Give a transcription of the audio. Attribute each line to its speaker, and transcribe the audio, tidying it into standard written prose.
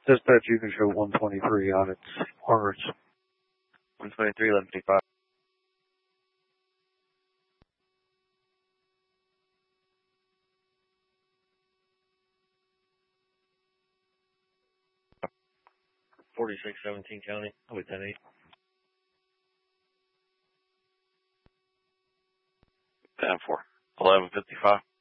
Speaker 1: Dispatch, you can show 123 on its armors.
Speaker 2: 123, 1155. $4617 County, with 10-8.
Speaker 3: Down for 1155.